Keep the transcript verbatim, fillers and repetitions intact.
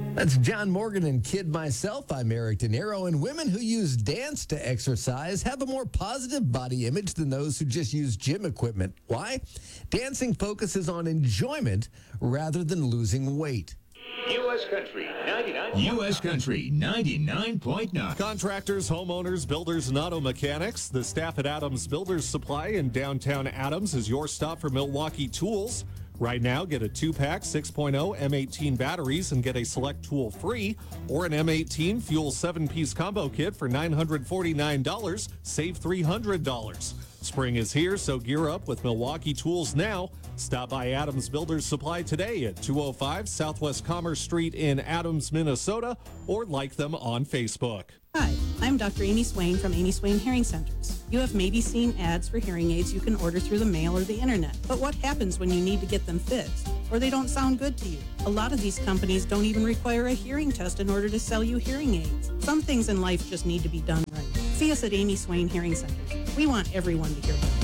That's John Morgan and Kid Myself. I'm Eric De Niro. And women who use dance to exercise have a more positive body image than those who just use gym equipment. Why? Dancing focuses on enjoyment rather than losing weight. U S Country ninety-nine. U S Country ninety-nine point nine. Contractors, homeowners, builders, and auto mechanics. The staff at Adams Builders Supply in downtown Adams is your stop for Milwaukee tools. Right now, get a two-pack six point oh M eighteen batteries and get a select tool free, or an M eighteen fuel seven-piece combo kit for nine hundred forty-nine dollars. Save three hundred dollars. Spring is here, so gear up with Milwaukee tools now. Stop by Adams Builders Supply today at two oh five Southwest Commerce Street in Adams, Minnesota, or like them on Facebook. Hi, I'm Doctor Amy Swain from Amy Swain Hearing Centers. You have maybe seen ads for hearing aids you can order through the mail or the internet. But what happens when you need to get them fixed or they don't sound good to you? A lot of these companies don't even require a hearing test in order to sell you hearing aids. Some things in life just need to be done right. See us at Amy Swain Hearing Centers. We want everyone to hear better.